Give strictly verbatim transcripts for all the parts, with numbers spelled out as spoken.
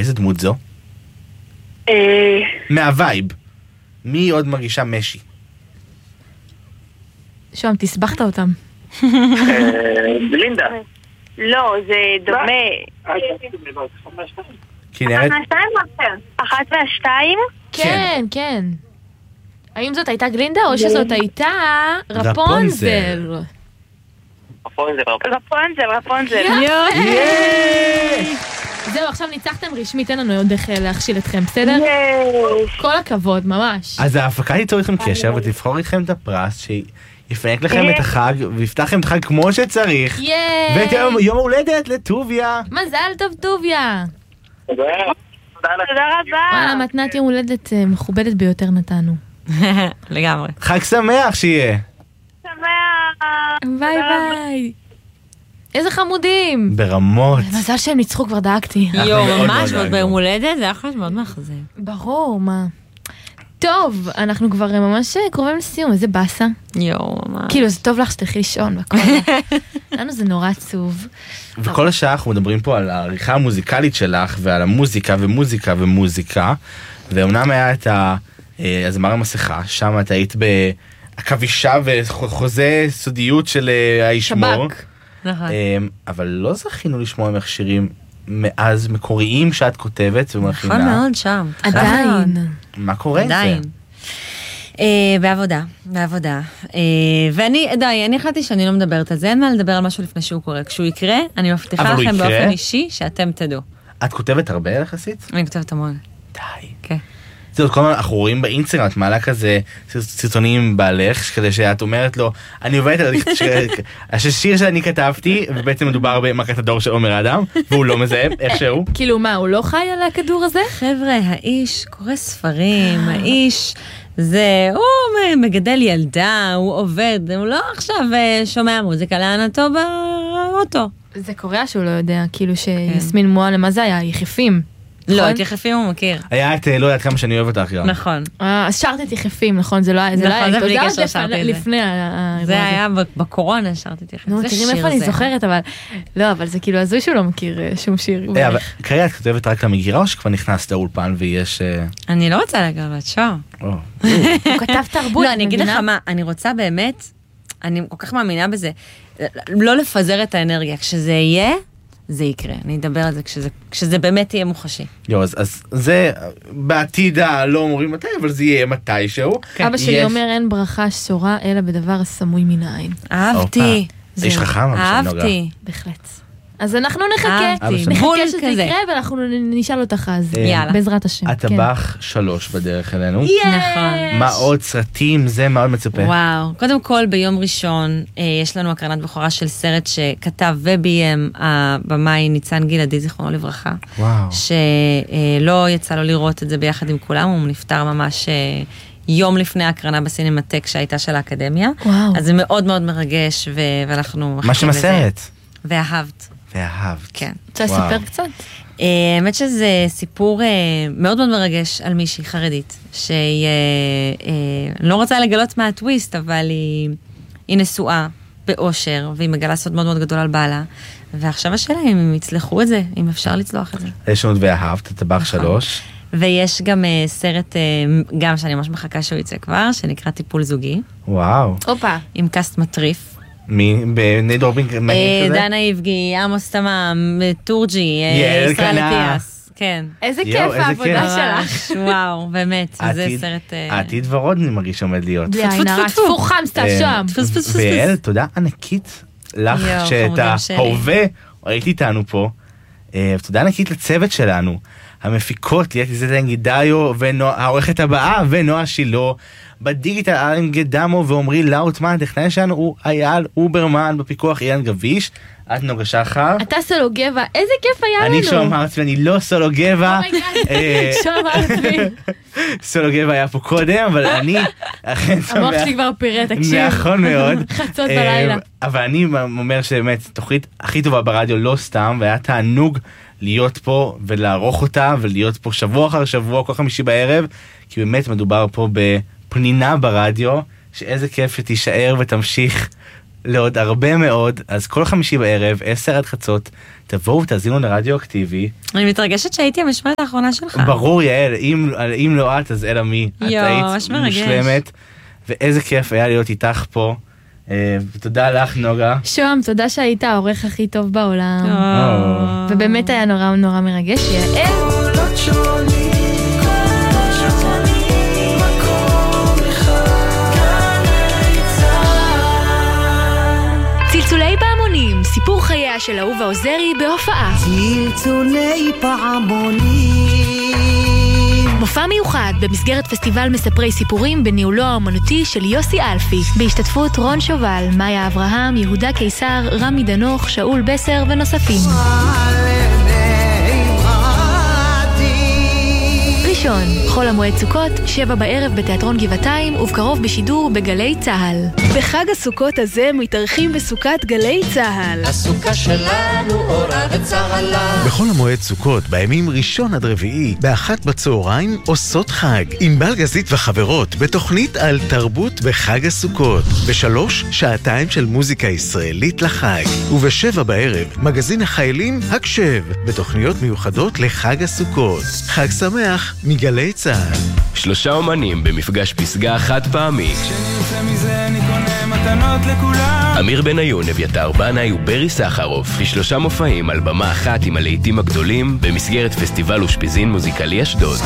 איזה דמות זו? מהווייב. מי עוד מרגישה משי? שום, תסבכת אותם. בלינדה. לא, זה דומה. כנרת? אחת והשתיים? כן, כן. האם זאת הייתה גלינדה או שזאת הייתה רפונזל? רפונזל, רפונזל, רפונזל. זהו, עכשיו ניצחתם רשמית, אין לנו עוד איך להכשיל אתכם, בסדר? כל הכבוד, ממש. אז ההפקה ייצור איתכם קשר ותבחור איתכם את הפרס שיפנק לכם את החג ויפתח לכם את החג כמו שצריך. ואת יום הולדת לטוביה. מזל טוב טוביה. תודה רבה. וואלה, מתנת יום הולדת מכובדת ביותר נתנו. לגמרי. חג שמח שיהיה. שמח. ביי ביי. איזה חמודים. ברמות. מזל שהם ניצחו, כבר דאגתי. יו, ממש, ועוד ביום הולדת, זה היה חש מאוד מאכזב. ברור, מה. טוב, אנחנו כבר ממש קרובים לסיום, איזה באסה. יו, ממש. כאילו, זה טוב לך שתלכי לישון, והכל. לנו זה נורא עצוב. וכל השעה אנחנו מדברים פה על העריכה המוזיקלית שלך, ועל המוזיקה ומוזיקה ומוזיקה, ואומנם היה את הזמר המסכה, שם את היית בעכבישה וחוזה סודיות של הישמור. שבק. נכון. אבל לא זכינו לשמוע ממך שירים מאז מקוריים שאת כותבת ומכינה. נכון מאוד שם. עדיין. מה קורה עם זה? עדיין. בעבודה, בעבודה. ואני, די, אני החלטתי שאני לא מדברת על זה, אין מה לדבר על משהו לפני שהוא קורה. כשהוא יקרה, אני מבטיחה לכם באופן אישי שאתם תדעו. את כותבת הרבה יחסית? אני כותבת המון. די. כן. זה עוד כל הזמן, אנחנו רואים באינסטגרם, את מעלה כזה סרטונים עם בעלך, כדי שאת אומרת לו, אני עובדת על השיר שאני כתבתי, ובעצם מדובר במכת הדור של עומר אדם, והוא לא מזהם, איכשהו. כאילו מה, הוא לא חי על הכדור הזה? חבר'ה, האיש קורא ספרים, האיש זה, הוא מגדל ילדה, הוא עובד, הוא לא עכשיו שומע מוזיקה לענתו באוטו. זה קורה שהוא לא יודע, כאילו שיסמין מועלם, מה זה היה? יחפים. לא, את יחפים הוא מכיר. היה את לא יודעת כמה שאני אוהב אותך. נכון. אז שרת את יחפים, נכון? זה לא היה, זה לא היה, זה בלי קשר שרתי את זה. לפני האירוע הזה. זה היה בקורונה שרתי את יחפים. נו, תראי איפה אני זוכרת, אבל לא, אבל זה כאילו הזוי שהוא לא מכיר שום שיר. אבל כרגע את כותבת רק למגירה או שכבר נכנסת לאולפן ויש... אני לא רוצה לגבת שור. הוא כתב תרבות. לא, אני אגיד לך מה, אני רוצה באמת, אני כל כך מאמינה בזה, לא לפזר את האנרגיה. כשזה יהיה, זה יקרה. אני אדבר על זה כשזה, כשזה באמת יהיה מוחשי. יו, אז, אז זה בעתיד לא אומרים מתי, אבל זה יהיה מתישהו. אבא שלי אומר אין ברכה שורה אלא בדבר הסמוי מן העין. אהבתי. איש חכם. אהבתי. בהחלט. אז אנחנו נחכה, אהבתי. נחכה שזה יקרה ואנחנו נשאל אותך אז, יאללה. בעזרת השם. הטבח שלוש בדרך אלינו. נכון. מה עוד סרטים? זה מאוד מצפה. וואו. קודם כל ביום ראשון יש לנו הקרנת בכורה של סרט שכתב וביים הבמאי ניצן גלעדי, זיכרונו לברכה. וואו. שלא יצא לו לראות את זה ביחד עם כולם, הוא נפטר ממש יום לפני ההקרנה בסינמטק שהייתה של האקדמיה. וואו. אז זה מאוד מאוד מרגש ואנחנו... מה שם הסרט? ואהבת. ואהבת. כן. רוצה לספר קצת? האמת שזה סיפור מאוד מאוד מרגש על מישהי חרדית, שהיא, לא רוצה לגלות מה הטוויסט, אבל היא, היא נשואה באושר, והיא מגלה סוד מאוד מאוד גדול על בעלה, ועכשיו השאלה אם הם יצלחו את זה, אם אפשר לצלוח את זה. יש לנו ואהבת, הטבח שלוש. ויש גם סרט, גם שאני ממש מחכה שהוא יצא כבר, שנקרא טיפול זוגי. וואו. אופה. עם קאסט מטריף. מי? בני דורבינג? דנה איבגי, עמוס תמם, טורג'י, ישראל אטיאס. כן. איזה כיף העבודה שלך. וואו, באמת. זה סרט... העתיד ורוד אני מרגיש שעומד להיות. בלי עין הרע, תפו חם סתם שם. ואל, תודה ענקית לך שאת ההווה ראיתי איתנו פה. תודה ענקית לצוות שלנו. המפיקות, ליאת איזדן גידאיו, העורכת הבאה, ונועה שילו. בדיגיטל אלן גדמו ועומרי לאוטמן, הטכנאי שלנו הוא אייל אוברמן, בפיקוח אילן גביש. את נוגה שחר. אתה סולו גבע, איזה כיף היה לנו. אני שום הרצבי, אני לא סולו גבע. שום הרצבי. סולו גבע היה פה קודם, אבל אני... המוח שלי כבר פירה, תקשיב. נכון מאוד. חצות בלילה. אבל אני אומר שבאמת, תוכנית הכי טובה ברדיו לא סתם, והיה תענוג להיות פה ולערוך אותה, ולהיות פה שבוע אחר שבוע, כל חמישי בערב, כי באמת מדובר פה בפנינה ברדיו, שאיזה כיף שתישאר ותמשיך לעוד הרבה מאוד, אז כל חמישי בערב, עשר עד חצות, תבואו ותאזינו לרדיו אקטיבי. אני מתרגשת שהייתי המשמרת האחרונה שלך. ברור, יעל, אם, אם לא את, אז אלא מי. יו, ממש מרגש. מושלמת, ואיזה כיף היה להיות איתך פה. ותודה לך, נוגה. שום, תודה שהיית העורך הכי טוב בעולם. ובאמת היה נורא נורא מרגש. יעל. צלצולי פעמונים, סיפור חייה של אהובה עוזרי בהופעה. צלצולי פעמונים. מופע מיוחד במסגרת פסטיבל מספרי סיפורים בניהולו האמנותי של יוסי אלפי, בהשתתפות רון שובל, מאיה אברהם, יהודה קיסר, רמי דנוך, שאול בסר ונוספים. ראשון, חול המועד סוכות, שבע בערב בתיאטרון גבעתיים, ובקרוב בשידור בגלי צהל. בחג הסוכות הזה מתארחים בסוכת גלי צהל. הסוכה שלנו אורה וצהלה. בכל המועד סוכות, בימים ראשון עד רביעי, באחת בצהריים עושות חג. עם בלגזית וחברות, בתוכנית על תרבות בחג הסוכות. בשלוש, שעתיים של מוזיקה ישראלית לחג. ובשבע בערב, מגזין החיילים הקשב, בתוכניות מיוחדות לחג הסוכות. חג שמח מגלי צהל. שלושה אומנים במפגש פסגה חד פעמי. כשאני יוצא מזה אני קונה מתנות לכולם. אמיר בניון, אביתר בנאי וברי סחרוף, בשלושה מופעים על במה אחת עם הלהיטים הגדולים במסגרת פסטיבל אושפיזין מוזיקלי אשדוד.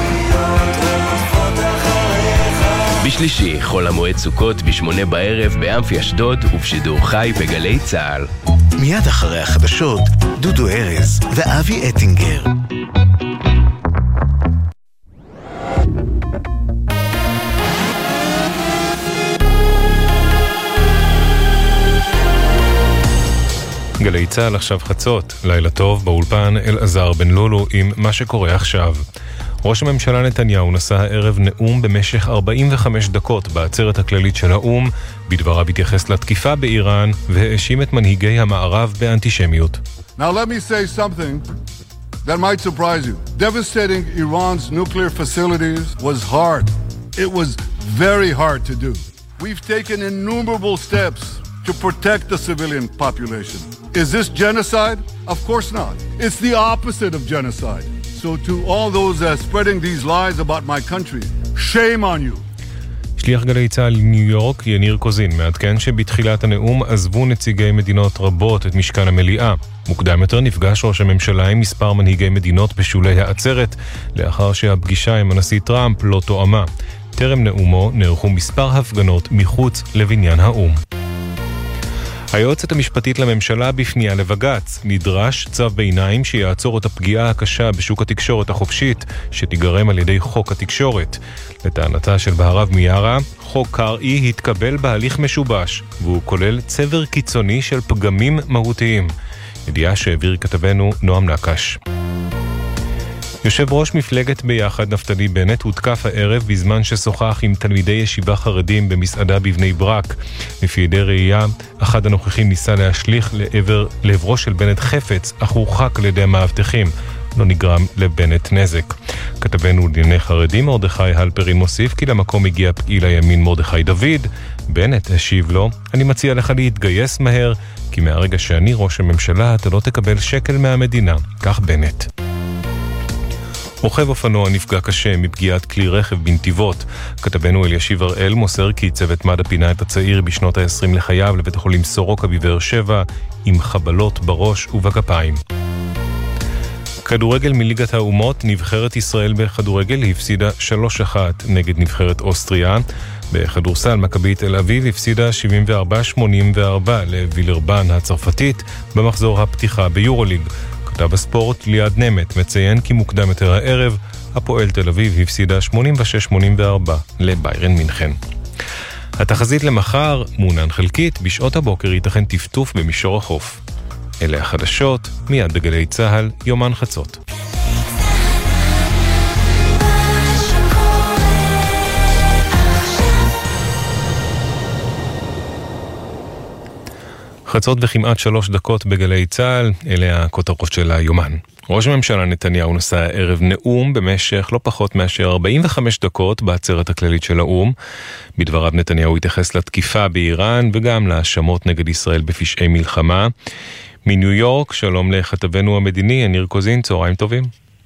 בשלישי, חול המועד סוכות בשמונה בערב באמפי אשדוד ובשידור חי בגלי צהל. מיד אחרי החדשות, דודו ארז ואבי אטינגר. גלי צהל עכשיו חצות, לילה טוב, באולפן אלעזר בן לולו עם מה שקורה עכשיו. ראש הממשלה נתניהו נשא הערב נאום במשך ארבעים וחמש דקות בעצרת הכללית של האום, בדבריו התייחס לתקיפה באיראן והאשים את מנהיגי המערב באנטישמיות. Now let me say something that might surprise you. Devastating Iran's nuclear facilities was hard. It was very hard to do. We've taken innumerable steps to protect the civilian population. Is this genocide? Of course not. It's the opposite of genocide. So to all those uh, spreading these lies about my country, shame on you. שליח גלי צהל ניו יורק, יניר קוזין, מעדכן שבתחילת הנאום עזבו נציגי מדינות רבות את משכן המליאה. מוקדם יותר נפגש ראש הממשלה עם מספר מנהיגי מדינות בשולי העצרת, לאחר שהפגישה עם הנשיא טראמפ לא תואמה. טרם נאומו נערכו מספר הפגנות מחוץ לבניין האום. היועצת המשפטית לממשלה בפנייה לבג"ץ, נדרש צו ביניים שיעצור את הפגיעה הקשה בשוק התקשורת החופשית שתיגרם על ידי חוק התקשורת. לטענתה של בהרב מיארה, חוק קרעי התקבל בהליך משובש, והוא כולל צבר קיצוני של פגמים מהותיים. ידיעה שהעביר כתבנו נועם נקש. יושב ראש מפלגת ביחד נפתלי בנט הותקף הערב בזמן ששוחח עם תלמידי ישיבה חרדים במסעדה בבני ברק. לפי ידי ראייה, אחד הנוכחים ניסה להשליך לעבר, לעברו של בנט חפץ, אך הורחק על ידי המאבטחים. לא נגרם לבנט נזק. כתבנו לענייני חרדים מרדכי הלפרין מוסיף כי למקום הגיע פעיל הימין מרדכי דוד. בנט השיב לו, אני מציע לך להתגייס מהר, כי מהרגע שאני ראש הממשלה אתה לא תקבל שקל מהמדינה. כך בנט. רוכב אופנוע נפגע קשה מפגיעת כלי רכב בנתיבות. כתבנו אלישיב הראל מוסר כי צוות מד"א פינה את הצעיר בשנות ה-עשרים לחייו לבית החולים סורוקה בבאר שבע עם חבלות בראש ובגפיים. כדורגל מליגת האומות, נבחרת ישראל בכדורגל הפסידה שלוש אחת נגד נבחרת אוסטריה. בכדורסל מכבי תל אביב הפסידה שבעים וארבע שמונים וארבע לווילרבן הצרפתית במחזור הפתיחה ביורוליג. כתב הספורט ליעד נמת מציין כי מוקדם יותר הערב הפועל תל אביב הפסידה שמונים ושש שמונים וארבע לביירן מינכן. התחזית למחר מונן חלקית, בשעות הבוקר ייתכן טפטוף במישור החוף. אלה החדשות, מיד בגלי צהל, יומן חצות. חצות וכמעט שלוש דקות בגלי צהל, אלה הכותרות של היומן. ראש הממשלה נתניהו נשא ערב נאום במשך לא פחות מאשר ארבעים וחמש דקות בעצרת הכללית של האום. בדבריו נתניהו התייחס לתקיפה באיראן וגם להאשמות נגד ישראל בפשעי מלחמה. מניו יורק, שלום לכתבנו המדיני, יניר קוזין, צהריים טובים.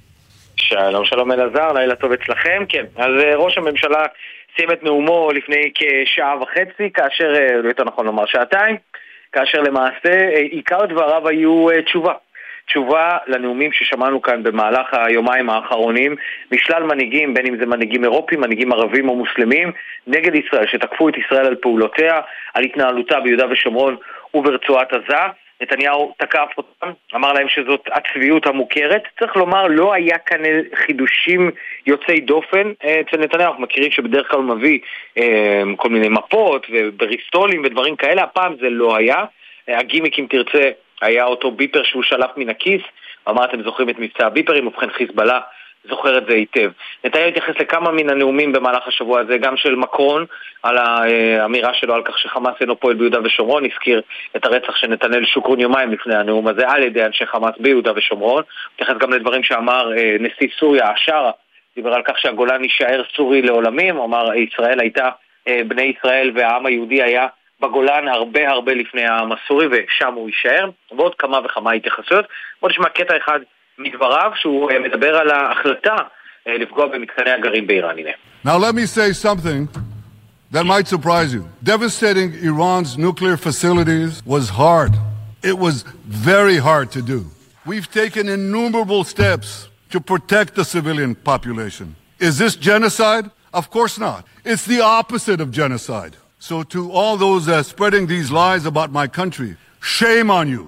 שלום שלום אלעזר, לילה טוב אצלכם. כן, אז ראש הממשלה סיים את נאומו לפני כשעה וחצי, כאשר, יותר נכון לומר שעתיים, כאשר למעשה עיקר דבריו היו תשובה. תשובה לנאומים ששמענו כאן במהלך היומיים האחרונים משלל מנהיגים, בין אם זה מנהיגים אירופים, מנהיגים ערבים או מוסלמים, נגד ישראל, שתקפו את ישראל על פעולותיה, על התנהלותה ביהודה ושומרון וברצועת עזה. נתניהו תקף אותם, אמר להם שזאת הצביעות המוכרת. צריך לומר, לא היה כאן חידושים יוצאי דופן אצל נתניהו. אנחנו מכירים שבדרך כלל הוא מביא אה, כל מיני מפות ובריסטולים ודברים כאלה, הפעם זה לא היה. הגימיק, אם תרצה, היה אותו ביפר שהוא שלף מן הכיס. אמר, אתם זוכרים את מבצע הביפרים, ובכן חיזבאללה זוכר את זה היטב. נתניהו התייחס לכמה מן הנאומים במהלך השבוע הזה, גם של מקרון, על האמירה שלו על כך שחמאס אינו פועל ביהודה ושומרון, הזכיר את הרצח של נתנאל שוקרון יומיים לפני הנאום הזה, על ידי אנשי חמאס ביהודה ושומרון. התייחס גם לדברים שאמר נשיא סוריה, השארה, דיבר על כך שהגולן יישאר סורי לעולמים, אמר ישראל הייתה, בני ישראל והעם היהודי היה בגולן הרבה הרבה לפני העם הסורי, ושם הוא יישאר, ועוד כמה וכמה התייחסויות. בוא נשמע קטע אחד מדבריו, שהוא מדבר על ההחלטה לפגוע במתקני הגרעין באיראן. Now let me say something that might surprise you. Devastating Iran's nuclear facilities was hard. It was very hard to do. We've taken innumerable steps to protect the civilian population. Is this genocide? Of course not. It's the opposite of genocide. So to all those uh, spreading these lies about my country, shame on you.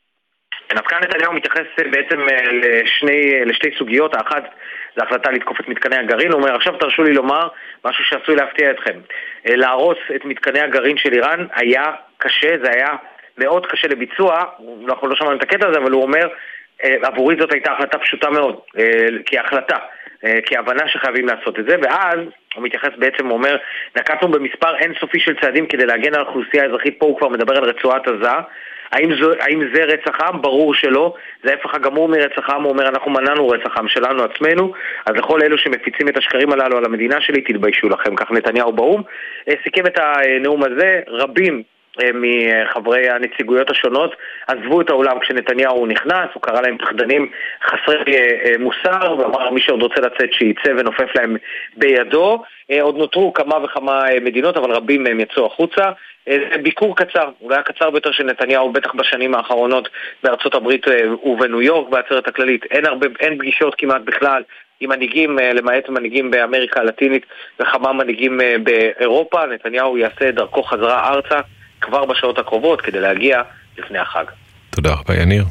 כאן נתניהו מתייחס בעצם לשני, לשתי סוגיות. האחת זה החלטה לתקוף את מתקני הגרעין. הוא אומר, עכשיו תרשו לי לומר משהו שעשוי להפתיע אתכם. להרוס את מתקני הגרעין של איראן היה קשה, זה היה מאוד קשה לביצוע. אנחנו לא שמענו את הקטע הזה, אבל הוא אומר, עבורי זאת הייתה החלטה פשוטה מאוד, כהחלטה, כהבנה שחייבים לעשות את זה. ואז הוא מתייחס בעצם, הוא אומר, נקטנו במספר אינסופי של צעדים כדי להגן על האוכלוסייה האזרחית. פה הוא כבר מדבר על רצועת עזה. האם, זו, האם זה רצח עם? ברור שלא. זה ההפך הגמור מרצח עם. הוא אומר, אנחנו מנענו רצח עם שלנו עצמנו. אז לכל אלו שמפיצים את השקרים הללו על המדינה שלי, תתביישו לכם. כך נתניהו באום סיכם את הנאום הזה. רבים מחברי הנציגויות השונות עזבו את האולם כשנתניהו נכנס. הוא קרא להם פחדנים חסרי מוסר, ואמר מי שעוד רוצה לצאת שייצא ונופף להם בידו. עוד נותרו כמה וכמה מדינות, אבל רבים מהם יצאו החוצה. זה ביקור קצר, אולי הקצר ביותר של נתניהו, בטח בשנים האחרונות בארצות הברית ובניו יורק בעצרת הכללית. אין הרבה, אין פגישות כמעט בכלל עם מנהיגים, למעט מנהיגים באמריקה הלטינית וכמה מנהיגים באירופה. נתניהו יעשה דרכו חזרה ארצה כבר בשעות הקרובות כדי להגיע לפני החג. תודה רבה יניר.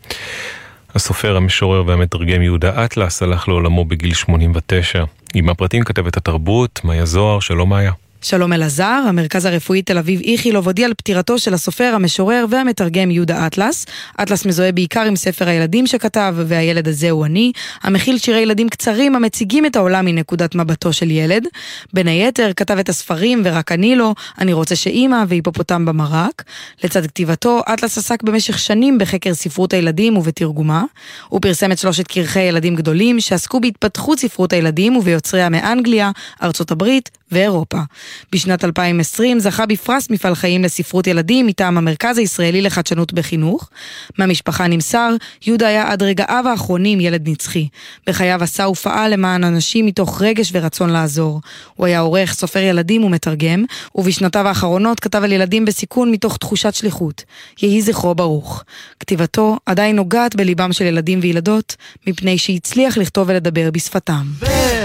הסופר, המשורר והמתרגם יהודה אטלס הלך לעולמו בגיל שמונים ותשע. עם הפרטים כתבת התרבות, מאיה זוהר. שלום מאיה. שלום אלעזר, המרכז הרפואי תל אביב איכילוב הודיע על פטירתו של הסופר, המשורר והמתרגם יהודה אטלס. אטלס מזוהה בעיקר עם ספר הילדים שכתב, והילד הזה הוא אני, המכיל שירי ילדים קצרים המציגים את העולם מנקודת מבטו של ילד. בין היתר כתב את הספרים ורק אני לא, אני רוצה שאימא והיפופוטם במרק. לצד כתיבתו, אטלס עסק במשך שנים בחקר ספרות הילדים ובתרגומה. הוא פרסם את שלושת כרכי ילדים גדולים שעסקו בהתפתחות ספרות הילדים וביוצריה מאנגליה, ארצות הברית ואירופה. בשנת אלפיים ועשרים זכה בפרס מפעל חיים לספרות ילדים מטעם המרכז הישראלי לחדשנות בחינוך. מהמשפחה נמסר, יהודה היה עד רגעיו האחרונים ילד נצחי. בחייו עשה ופעל למען אנשים מתוך רגש ורצון לעזור. הוא היה עורך, סופר ילדים ומתרגם, ובשנותיו האחרונות כתב על ילדים בסיכון מתוך תחושת שליחות. יהי זכרו ברוך. כתיבתו עדיין נוגעת בליבם של ילדים וילדות, מפני שהצליח לכתוב ולדבר בשפתם.